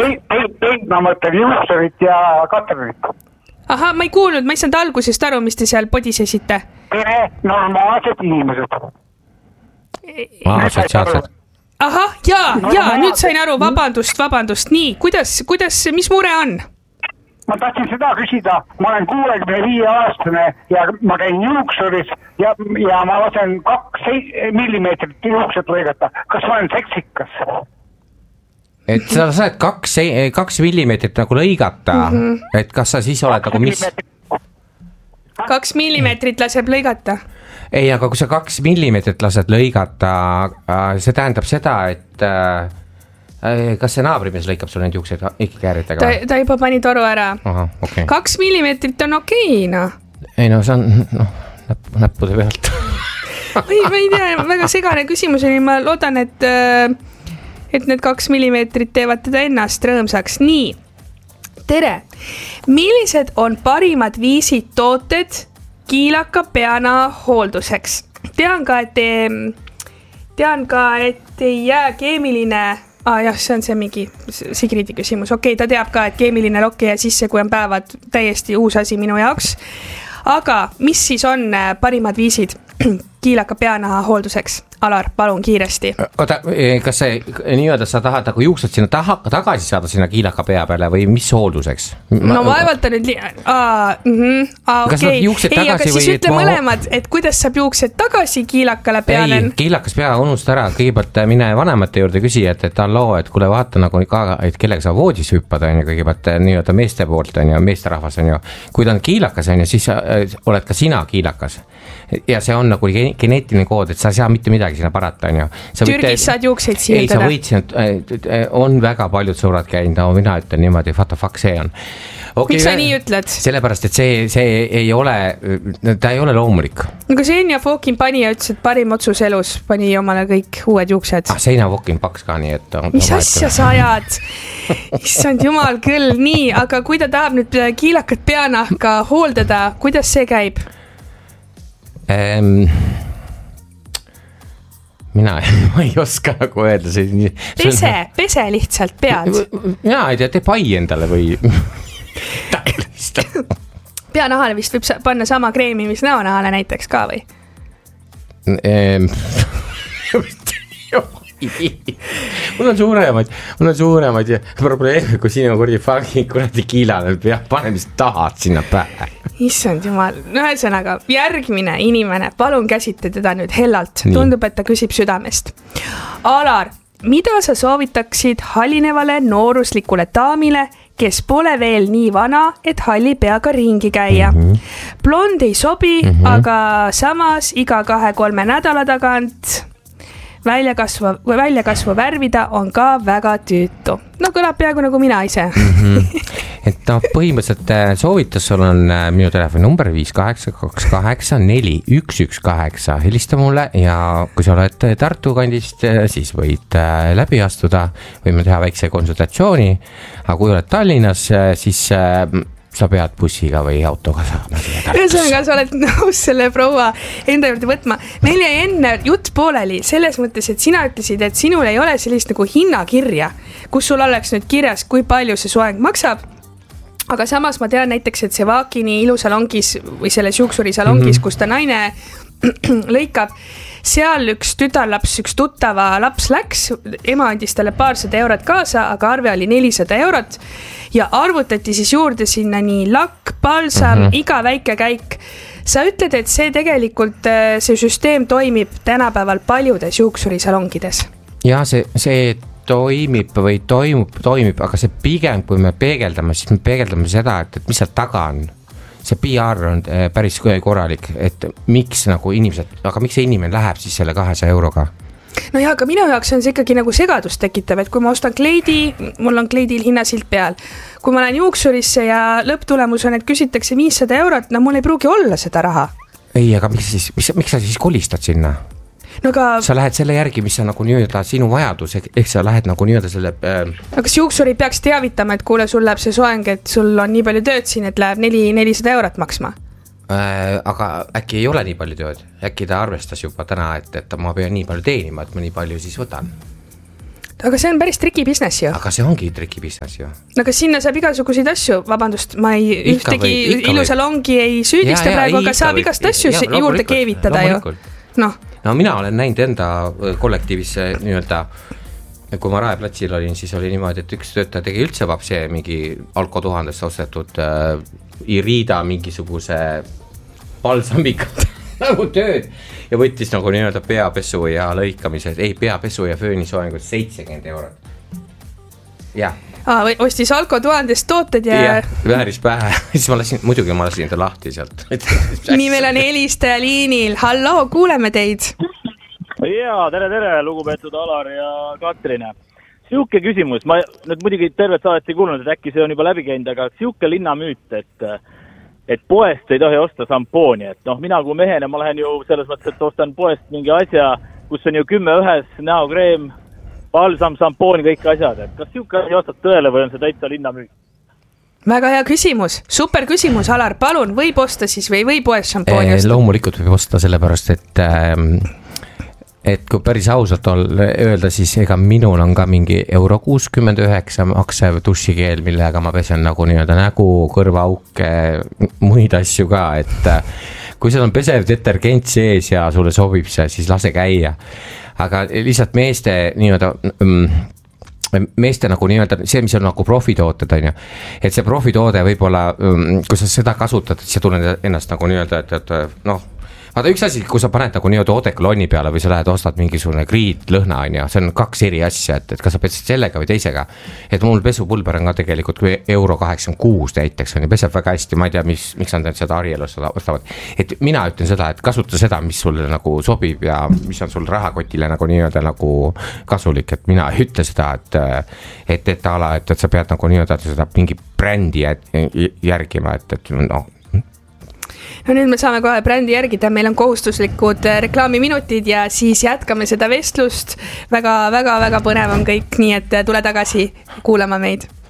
Teid ma mõtlen juuksurit ja katrinit. Ahah, ma ei kuulnud, ma ei saanud algusest aru, mis te seal podisesite. Tere, normaalsed inimesed. Sotsiaalsed. Ahah, jaa, nüüd sain aru, vabandust. Nii, kuidas, mis mure on? Ma tahtsin seda küsida, ma olen 65-aastane ja ma käin juuksuris ja ma lasen 2 millimeetrit juukset lõigata. Kas ma olen seksikas? Et sa saad 2 millimeetrit nagu lõigata, et kas sa siis oled nagu mis? 2 millimeetrit laseb lõigata? Ei, aga kui sa 2 millimeetrit lased lõigata, see tähendab seda, et kas see naabrimees lõikab sul neid juukseid ikkagi ääritega? Ta juba pani toru ära. Aha, okay. 2 millimeetrit on okei, noh. Ei, no see on näppude pealt. Ma ei tea, väga segane küsimus oli, ma loodan, et need 2 millimeetrit teevad teda ennast rõõmsaks. Nii, tere. Millised on parimad viisid tooted kiilaka peana hoolduseks? Tean ka, et ei jää keemiline... jah, see on see mingi Sigridi küsimus. Okei, ta teab ka, et keemiline lokk ei jää sisse, kui on päevad täiesti uus asi minu jaoks. Aga mis siis on parimad viisid kiilaka peanaha hoolduseks? Alar, palun kiiresti. Oota, kas see nii-öelda sa tahad nagu juuksed sinna tagasi saada sinna kiilaka pea peale või mis hoolduseks? No vaevalt on nüüd okei. Ei, aga siis ütle mõlemad, et kuidas saab juuksed tagasi kiilakale peale? Ei, kiilakas pea unusta ära, kõigepealt mine vanemate juurde küsi, et alloo, et kuule vaata nagu ka, et kellega sa voodis hüppad, on ju, kõigepealt nii-öelda meeste poolt, on ju, meesterahvas, on ju. Kui ta on kiilakas, on ju, siis oled ka sina kiilakas. Ja see on nagu geneetiline kood, et sa ei saa mitte midagi sinna parata, on ju. Türgis saad juukseid siirdada? Ei, sa võid, on väga paljud sõbrad käinud, no mina ütlen niimoodi, what the fuck see on. Okay, miks sa nii ütled? Sellepärast, et see ei ole, ta ei ole loomulik. Aga Seina Fokin pani ja ütles, et parim otsus elus pani omale kõik uued juuksed. Seina Fokin paks ka nii, et... Mis asja sa ajad? Issand jumal küll, nii, aga kui ta tahab nüüd kiilakat peanahka hooldada, kuidas see käib? Ma ei oska nagu öelda pese lihtsalt pead mina ei tea, tee pai endale või peanahale vist võib panna sama kreemi, mis näonahale näiteks ka või? mul on suuremaid probleeme, kui sinu kuradi kiilale pane mis tahad sinna pähe. Issand jumal, ühesõnaga järgmine inimene, palun käsite teda nüüd hellalt. Tundub, et ta küsib südamest. Alar, mida sa soovitaksid hallinevale nooruslikule daamile, kes pole veel nii vana, et halli peaga ringi käia? Blond ei sobi, aga samas iga 2-3 nädala tagant väljakasvu värvida on ka väga tüütu. No kõlab peaaegu nagu mina ise. Et põhimõtteliselt soovitus sul on minu telefoni number 582841118. Helista mulle ja kui sa oled Tartu kandist, siis võid läbi astuda, võime teha väikse konsultatsiooni, aga kui oled Tallinnas, siis sa pead bussiga või autoga saama. Ühesõnaga, sa oled nõus selle proua enda juurde võtma. Meil jäi enne jutt pooleli selles mõttes, et sina ütlesid, et sinul ei ole sellist nagu hinnakirja, kus sul oleks nüüd kirjas, kui palju see soeng maksab. Aga samas ma tean näiteks, et see Vaakini ilusalongis või selles juuksurisalongis, kus ta naine lõikab, seal üks tütarlaps, üks tuttava laps läks, ema andis talle paarsada eurot kaasa, aga arve oli 400 eurot ja arvutati siis juurde sinna nii lakk, balsam, iga väike käik. Sa ütled, et see tegelikult, see süsteem toimib tänapäeval paljudes juuksurisalongides. Ja see toimib või toimib, aga see pigem, kui me peegeldame, siis me peegeldame seda, et mis seal taga on. See PR on päris korralik, et miks see inimene läheb siis selle 200 euroga? No jah, aga minu jaoks on see ikkagi nagu segadust tekitav, et kui ma ostan kleidi, mul on kleidil hinnasilt peal. Kui ma lähen juuksurisse ja lõpptulemus on, et küsitakse 500 eurot, no mul ei pruugi olla seda raha. Ei, aga miks sa siis kolistad sinna? No aga... Sa lähed selle järgi, mis on nagu nii-öelda sinu vajadus, ehk sa lähed nagu nii-öelda selle... Aga kas juuksuri peaks teavitama, et kuule, sul läheb see soeng, et sul on nii palju tööd siin, et läheb 400 eurot maksma? Aga äkki ei ole nii palju tööd? Äkki ta arvestas juba täna, et ma pean nii palju teenima, et ma nii palju siis võtan? aga see on päris triki business ju. Aga see ongi triki business ju. Aga sinna saab igasuguseid asju, vabandust, ma ei ühtegi ilusalongi ei süüdista praegu, aga saab igast asju juurde keevitada ju. No, mina olen näinud enda kollektiivis nii-öelda, kui ma Raeplatsil olin, siis oli niimoodi, et üks töötaja tegi üldse vapse mingi Alko 1000 ostetud Irida mingisuguse balsamikat nagu tööd ja võttis nagu nii-öelda peapesu ja lõikamised, peapesu ja föönisoengut 70 €. Jah. Ostis Alko 1000 tooted ja vääris pähe, siis ma lasin ta lahti sealt. Nii meil on helistaja liinil, halloo, kuuleme teid. Jaa, tere, lugupeetud Alar ja Katrin. Siuke küsimus, ma nüüd muidugi tervet saadet ei kuulnud, et äkki see on juba läbi käinud, aga siuke linnamüüt, et poest ei tohi osta sampooni, et mina kui mehene, ma lähen ju selles mõttes, et ostan poest mingi asja, kus on ju 10 ühes, näokreem, balsam, sampooni, kõik asjad, et kas siuke asi ostad tõele või on see täitsa linnamüük? Väga hea küsimus, super küsimus, Alar, palun, võib osta siis või või poest sampooni osta? Loomulikult võib osta sellepärast, et kui päris ausalt öelda, siis ega minul on ka mingi €69 maksev dušikeel, millega ma pesen nagu nii-öelda nägu, kõrvaauke, muid asju ka, et kui seal on pesev detergent sees ja sulle sobib see, siis lase käia. Aga lihtsalt meeste nagu nii-öelda see, mis on nagu profitooted, on ju, et see profitoode võib-olla, kui sa seda kasutad, et sa tunned ennast nagu nii-öelda, et vaata üks asi, kui sa paned nagu nii-öelda odekolonni peale või sa lähed ostad mingisugune kriitlõhna, on ju, see on 2 eri asja, et kas sa pesed sellega või teisega. Et mul pesupulber on ka tegelikult kui €86 näiteks on ju, peseb väga hästi, ma ei tea, miks nad seda Arielust ostavad. Et mina ütlen seda, et kasuta seda, mis sulle nagu sobib ja mis on sul rahakotile nagu nii-öelda nagu kasulik, et mina ei ütle seda, et sa pead nagu nii-öelda seda mingi brändi järgima, et No nüüd me saame kohe brändi järgida, meil on kohustuslikud reklaamiminutid ja siis jätkame seda vestlust. Väga põnev on kõik, nii et tule tagasi kuulama meid.